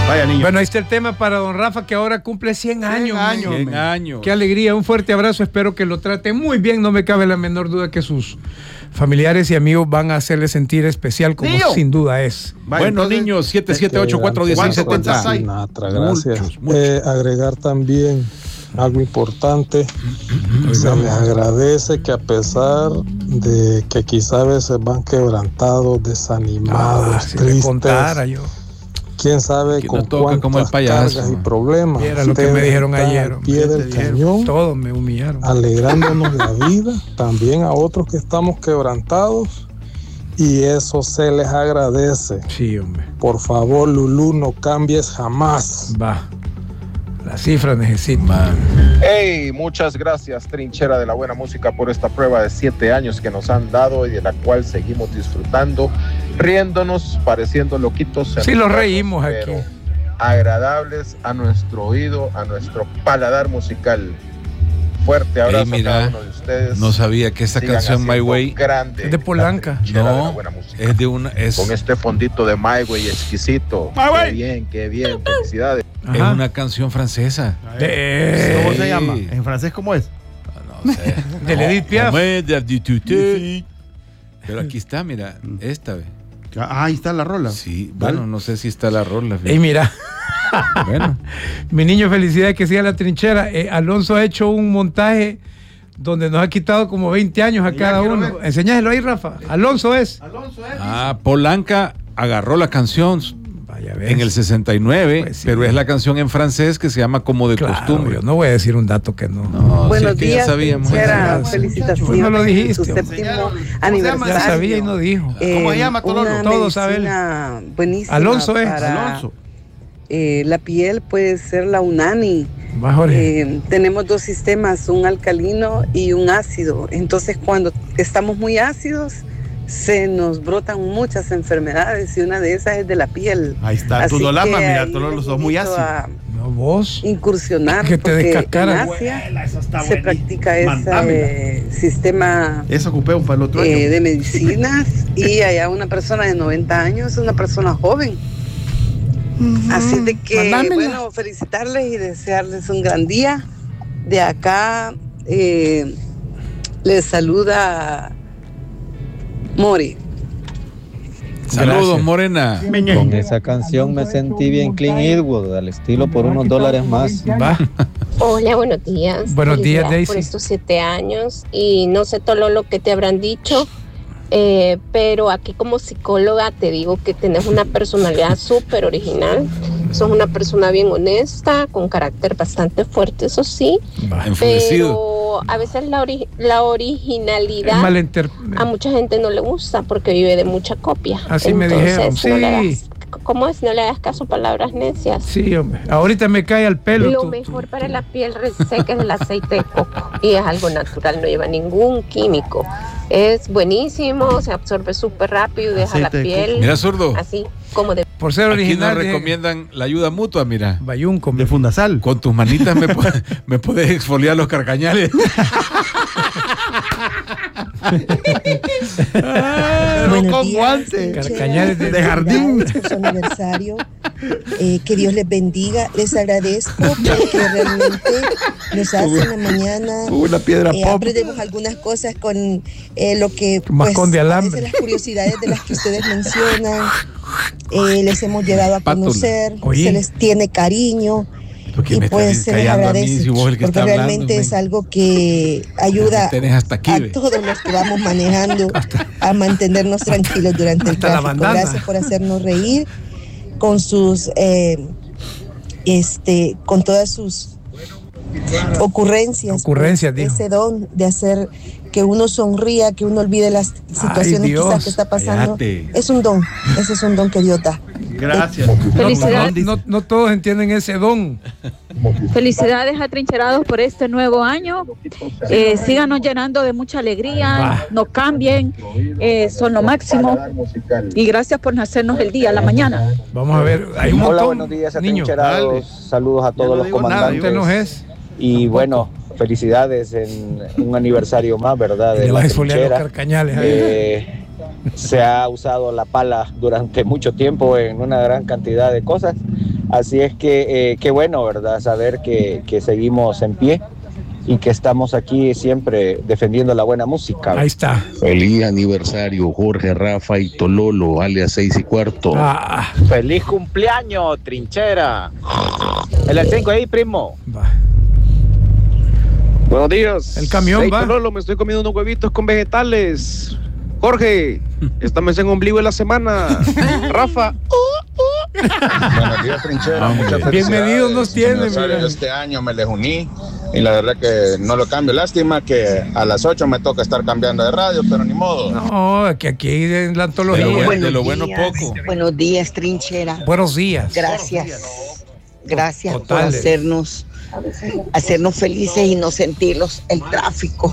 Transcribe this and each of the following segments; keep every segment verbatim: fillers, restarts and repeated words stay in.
Vaya niño. Bueno, ahí está el tema para don Rafa, que ahora cumple cien años. años, cien men. años. Qué alegría, un fuerte abrazo, espero que lo trate muy bien, no me cabe la menor duda que sus familiares y amigos van a hacerle sentir especial, como Niño. sin duda es. Vaya, Bueno, entonces, niños, siete siete ocho cuatro uno seis siete cero. Sinatra, gracias. Muchos, muchos. Eh, agregar también algo importante, se les agradece que a pesar de que quizá a veces van quebrantados, desanimados, Ah, si le tristes, contara yo. quién sabe Que con no toca cuántas como el payaso. cargas y problemas. Viera lo que me ustedes dijeron están ayer, al pie del cañón, Todos me humillaron. alegrándonos la vida, también a otros que estamos quebrantados, y eso se les agradece. Sí, hombre. Por favor, Lulú, no cambies jamás. Va. La cifra necesita. Hey, muchas gracias, Trinchera de la Buena Música, por esta prueba de siete años que nos han dado y de la cual seguimos disfrutando, riéndonos, pareciendo loquitos. Sí, los reímos aquí. Agradables a nuestro oído, a nuestro paladar musical. Fuerte abrazo Ey, mira, a cada uno de ustedes. No sabía que esta Sigan canción My haciendo Way grande es de Polanca. la Trinchera de la No, Buena Música. es de una es, Con este fondito de My Way exquisito. My Way. Qué bien, qué bien, felicidades. es Ajá. una canción francesa. De, ¿Cómo se llama? ¿En francés cómo es? No sé. de Edith Piaf. Hombre, de Ardituté. Pero aquí está, mira, esta vez. Ah, ahí está la rola. Sí, bueno, no sé si está la rola. Ey, mira. Bueno, Mi niño, felicidades que siga la trinchera. Eh, Alonso ha hecho un montaje donde nos ha quitado como veinte años a Ya cada quiero uno. ver. Enséñaselo ahí, Rafa. Alonso es. Alonso, ¿eh? ah, Polanca agarró la canción Vaya, ves. en el sesenta y nueve, Pues sí. pero es la canción en francés que se llama Como de Claro, costumbre. yo no voy a decir un dato que no. No, Buenos sí, que días, ya sabíamos. Trinchera, eso. felicitaciones Pues no lo dijiste, en su hombre. séptimo Ya aniversario. sabía y no dijo. Eh, ¿Cómo se llama, Tololo? una Todos saben. medicina buenísima Alonso es. para, Alonso. eh, la piel puede ser la Unani. Va, Jorge. Eh, tenemos dos sistemas, un alcalino y un ácido. Entonces, cuando estamos muy ácidos, se nos brotan muchas enfermedades y una de esas es de la piel. Ahí está. Así Tú lo lamas, que mira, ahí tú lo les sos muy invito ácido. a No, vos. incursionar Que te porque descascaran. en Asia Abuela, esa está se buena. practica ese Mandámela. eh, sistema Eso ocupé un para el otro eh, año. de medicinas y allá una persona de noventa años es una persona joven. Así de que, Mandámela. bueno, felicitarles y desearles un gran día. De acá eh, les saluda Mori. Saludos, Gracias. Morena. Con esa canción me sentí bien Clint Eastwood, al estilo por unos dólares más. Va. Hola, buenos días. Buenos días, Felicidades Daisy. por estos siete años y no sé todo lo que te habrán dicho, eh, pero aquí como psicóloga te digo que tenés una personalidad súper original. Sos una persona bien honesta, con carácter bastante fuerte, eso sí, Va. Enfurecido. pero a veces la, ori- la Es originalidad malinter- a mucha gente no le gusta porque vive de mucha copia. Así me Entonces, dijeron, no le sí. hagas- ¿Cómo es? No le hagas caso a palabras necias. Sí, hombre. Ahorita me cae al pelo. Lo tu- mejor para la piel reseca es el aceite de coco y es algo natural, no lleva ningún químico. Es buenísimo, se absorbe súper rápido y deja Aceite la de piel Mira, zurdo. así como de... Por ser Aquí nos original. dije- recomiendan la ayuda mutua, mira. Bayunco. De Fundasal. Con tus manitas me, po- me puedes exfoliar los carcañales. Buenos Buenos como días, antes. Carcañales de- de jardín. Felicidades por su aniversario. Eh, que Dios les bendiga. Les agradezco porque realmente nos hace en la mañana. Una piedra Eh, pop. aprendemos algunas cosas con eh, lo que Mascón de a alambre. veces las curiosidades de las que ustedes mencionan eh, les hemos llegado a Pátula. conocer, Oye. se les tiene cariño ¿Por qué y me estás pues se les callando a mí agradece si vos el que porque está hablando, realmente men? es algo que ayuda Me tenés hasta aquí, a ve. todos los que vamos manejando a mantenernos tranquilos durante el hasta la tráfico. bandana. Gracias por hacernos reír con sus eh, este con todas sus ocurrencias, Ocurrencias, dijo. ese don de hacer que uno sonría, que uno olvide las situaciones Dios, quizás que está pasando. cállate. Es un don, ese es un don que Dios da. Gracias. No, Felicidades. no, no, no todos entienden ese don. Felicidades atrincherados por este nuevo año. Eh, síganos llenando de mucha alegría, Va. no cambien, eh, son lo máximo. Y gracias por hacernos el día, la mañana. Vamos a ver. Hay un Hola, montón. buenos días, Niño, atrincherados. Saludos a todos no los digo nada, comandantes. usted no es. Y bueno, felicidades en un aniversario más, ¿verdad? Le De vas a la exfoliar los trinchera. carcañales. ahí. Eh, se ha usado la pala durante mucho tiempo en una gran cantidad de cosas, Así es que, eh, qué bueno, ¿verdad? Saber que, que seguimos en pie y que estamos aquí siempre defendiendo la buena música. Ahí está. Feliz aniversario, Jorge, Rafa y Tololo, alias seis y cuarto. Ah. ¡Feliz cumpleaños, trinchera! El cinco ahí, primo. Va. Buenos días. El camión hey, va. Tololo, me estoy comiendo unos huevitos con vegetales. Jorge, estamos en ombligo de la semana. Rafa. Buenos días, trinchera. Ah, muchas bien felicidades. medidos nos tiene, mira. Este año me les uní y la verdad que no lo cambio. Lástima que a las ocho me toca estar cambiando de radio, pero ni modo. No, que aquí en la antología. De lo, Buenos de lo bueno días. poco. Buenos días, trinchera. Buenos días. Gracias. Gracias por Totales. hacernos hacernos felices y no sentirlos el tráfico.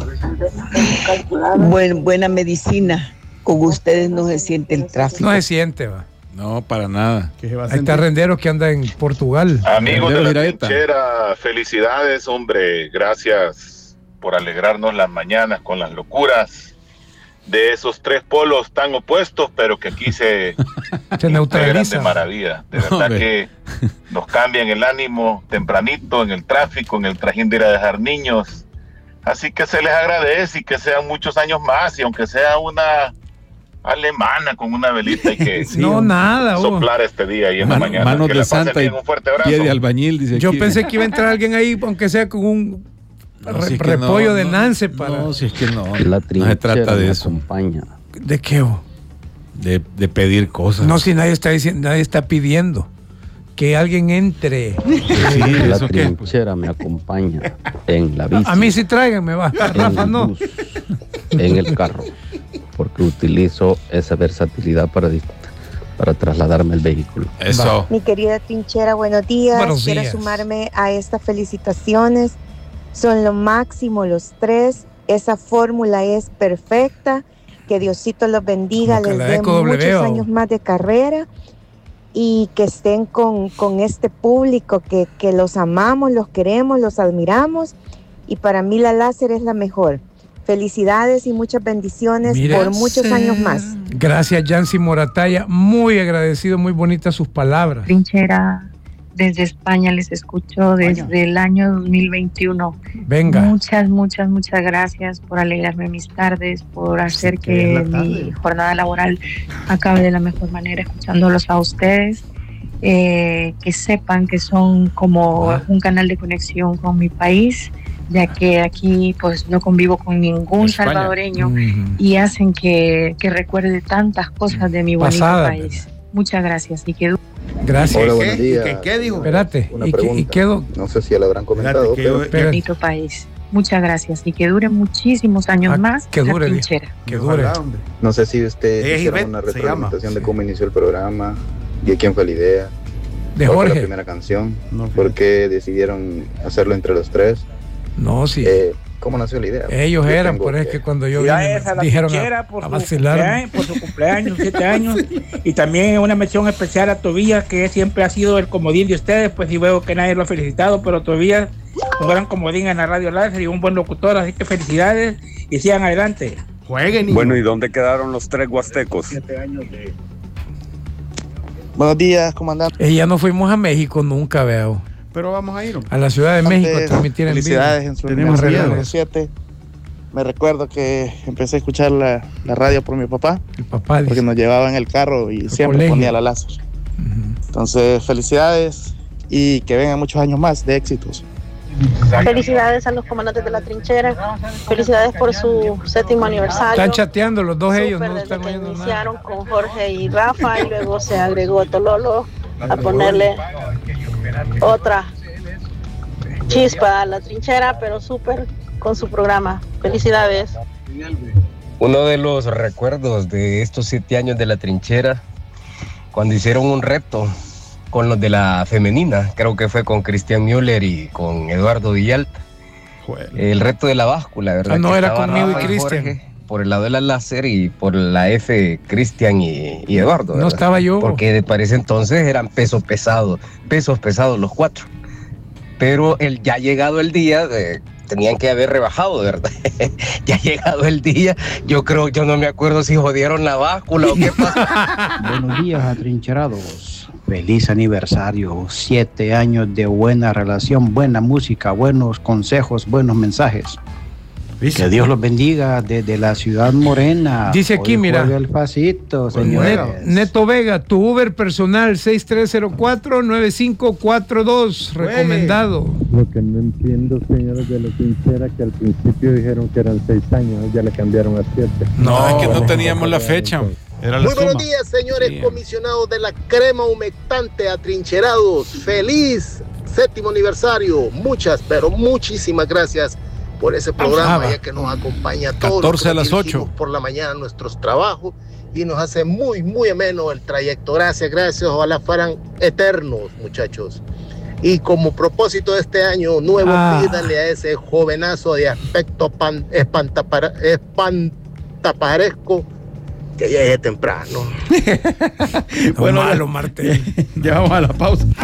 Buen, buena medicina. Con ustedes no se siente el tráfico. No se siente, va. No, para nada. Ahí está Renderos que anda en Portugal. Amigos de la Renderos trinchera, felicidades, hombre. Gracias por alegrarnos las mañanas con las locuras de esos tres polos tan opuestos, pero que aquí se, se neutraliza de maravilla. De verdad Hombre. que nos cambian el ánimo tempranito en el tráfico, en el trajín de ir a dejar niños. Así que se les agradece y que sean muchos años más, y aunque sea una alemana con una velita hay que Sí, no, nada, Hugo. soplar este día y en Man- la mañana. manos Que de la pasen santa bien, y un fuerte abrazo. pie de albañil, dice Yo aquí. pensé que iba a entrar alguien ahí, aunque sea con un No, re- si es que repollo no, de no, Nance para. No, si es que no. La no se trata de me eso. acompaña. ¿De qué? Hugo? De, de pedir cosas. No, si nadie está diciendo, nadie está pidiendo que alguien entre. Sí, La ¿eso qué? trinchera me acompaña en la bici, A mí sí tráiganme, va. A en Rafa el no. bus, en el carro, porque utilizo esa versatilidad para, dis- para trasladarme el vehículo. Eso. Mi querida trinchera, buenos días. Buenos Quiero días. sumarme a estas felicitaciones. Son lo máximo los tres. Esa fórmula es perfecta. Que Diosito los bendiga, Como que les la dé Eco W, muchos ¿o? años más de carrera y que estén con, con este público que, que los amamos, los queremos, los admiramos. Y para mí la láser es la mejor. Felicidades y muchas bendiciones Mira. por muchos años más. Gracias, Yancy Morataya. Muy agradecido, muy bonitas sus palabras. Trinchera, desde España les escucho desde el año dos mil veintiuno. Venga. Muchas, muchas, muchas gracias por alegrarme mis tardes, por hacer que mi jornada laboral acabe de la mejor manera escuchándolos a ustedes. Eh, que sepan que son como un canal de conexión con mi país, ya que aquí pues no convivo con ningún España. salvadoreño Mm. y hacen que, que recuerde tantas cosas de mi bonito Pasada, país. Muchas gracias y que Gracias. Hola, buenos días. ¿Qué, qué dijo? Espérate. Una ¿Y, qué- y pregunta. quedó? No sé si ya lo habrán comentado, Espérate, que yo- pero Espérate. bonito país. Muchas gracias y que dure muchísimos años Ah, más que la dure, trinchera. Que dure. Ojalá, hombre. no sé si usted Es hiciera Ivette, una se llama. retroalimentación de cómo inició el programa, de quién fue la idea, De cuál fue la Jorge. primera canción, No, por qué decidieron hacerlo entre los tres, No, sí. eh, cómo nació la idea. Ellos Yo eran, tengo por es que- que cuando yo Ya vine esa, la dijeron trinchera a, por, a su vacilar. cumpleaños, por su cumpleaños, siete años. Y también una mención especial a Tobías, que siempre ha sido el comodín de ustedes, pues sí veo que nadie lo ha felicitado, pero Tobías, un gran comodín en la radio láser y un buen locutor, así que felicidades y sigan adelante. Jueguen. Bueno, ¿y dónde quedaron los tres huastecos? Siete años de... Buenos días, comandante. Eh, ya no fuimos a México nunca, veo. Pero vamos a ir. A la Ciudad de México a Antes, transmitir en vivo. felicidades en su Tenemos aniversario regalos. número siete. Me recuerdo que empecé a escuchar la, la radio por mi papá, El papá dice. porque nos llevaba en el carro y siempre colegio. ponía la láser. Entonces, felicidades y que vengan muchos años más de éxitos. Felicidades a los comandantes de la trinchera. Felicidades por su séptimo aniversario. Están chateando los dos ellos, Súper, no desde están que oyendo nada. iniciaron con Jorge y Rafa y luego se agregó Tololo a ponerle otra chispa a la trinchera, pero súper con su programa. Felicidades. Uno de los recuerdos de estos siete años de la trinchera, cuando hicieron un reto con los de la femenina, creo que fue con Cristian Müller y con Eduardo Villalta, el reto de la báscula, ¿verdad? Ah, no, Que era estaba conmigo y Rafa Cristian. Jorge por el lado de la láser y por la F Cristian y, y Eduardo, No ¿verdad? estaba yo. Porque para ese entonces eran pesos pesados, pesos pesados los cuatro. Pero el, ya llegado el día, de, tenían que haber rebajado, ¿verdad? Ya llegado el día, yo creo, yo no me acuerdo si jodieron la báscula o qué pasó. Buenos días, atrincherados. Feliz aniversario, siete años de buena relación, buena música, buenos consejos, buenos mensajes. Que Dios los bendiga desde la ciudad morena. Dice aquí, Hoy mira. juega el pasito, señores. Neto Vega, tu Uber personal seis tres cero cuatro nueve cinco cuatro dos, recomendado. Lo que no entiendo, señores de la trinchera, que al principio dijeron que eran seis años, ya le cambiaron a siete. No, es que no teníamos la fecha. Era la Muy buenos suma. días, señores Sí. comisionados de la crema humectante atrincherados. Feliz séptimo aniversario. Muchas, pero muchísimas gracias por ese programa, Ah, va. ya que nos acompaña todos catorce a las ocho. por la mañana a nuestros trabajos y nos hace muy, muy ameno el trayecto. Gracias, gracias. Ojalá fueran eternos, muchachos. Y como propósito de este año nuevo, Ah. pídanle a ese jovenazo de aspecto pan- espantapara- espantaparesco que llegue temprano. Bueno, malo, Martín. Ya vamos a la pausa.